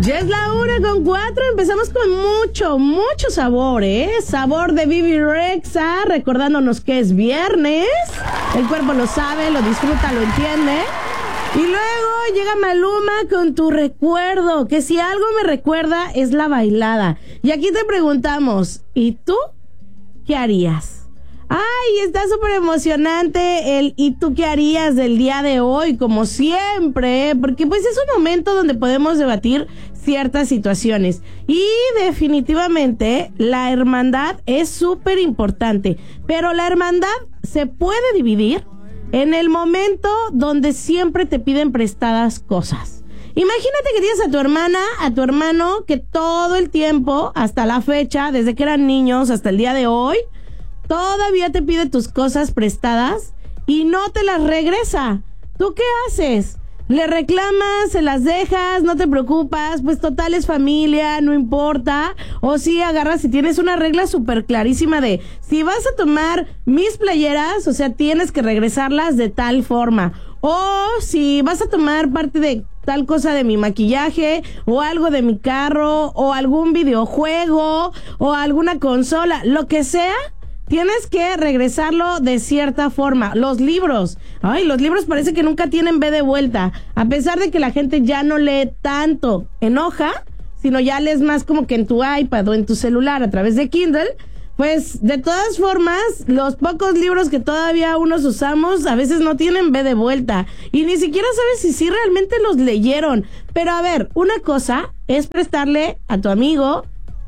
Ya es la 1:04, empezamos con mucho sabor, sabor de Bibi Rexha, recordándonos que es viernes, el cuerpo lo sabe, lo disfruta, lo entiende, y luego llega Maluma con Tu Recuerdo, que si algo me recuerda es la bailada, y aquí te preguntamos, ¿y tú qué harías? Ay, está súper emocionante el ¿y tú qué harías del día de hoy? Como siempre, porque pues es un momento donde podemos debatir ciertas situaciones. Y definitivamente la hermandad es súper importante, pero la hermandad se puede dividir en el momento donde siempre te piden prestadas cosas. Imagínate que tienes a tu hermana, a tu hermano, que todo el tiempo, hasta la fecha, desde que eran niños hasta el día de hoy, todavía te pide tus cosas prestadas y no te las regresa. ¿Tú qué haces? ¿Le reclamas? ¿Se las dejas? ¿No te preocupas? Pues total es familia, no importa. O si agarras y tienes una regla súper clarísima de si vas a tomar mis playeras, o sea, tienes que regresarlas de tal forma. O si vas a tomar parte de tal cosa de mi maquillaje, o algo de mi carro, o algún videojuego, o alguna consola, lo que sea, tienes que regresarlo de cierta forma. Los libros. Ay, los libros parece que nunca tienen B de vuelta. A pesar de que la gente ya no lee tanto en hoja, sino ya lees más como que en tu iPad o en tu celular a través de Kindle, pues de todas formas, los pocos libros que todavía unos usamos a veces no tienen B de vuelta. Y ni siquiera sabes si sí realmente los leyeron. Pero a ver, una cosa es prestarle a tu amigo,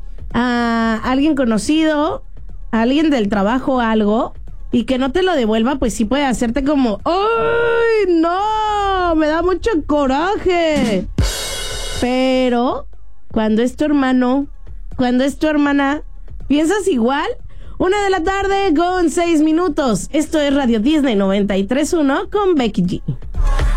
a alguien conocido, alguien del trabajo algo y que no te lo devuelva, pues sí puede hacerte como ¡ay, no! Me da mucho coraje. Pero cuando es tu hermano, cuando es tu hermana, ¿piensas igual? 1:06 PM. Esto es Radio Disney 93.1 con Becky G.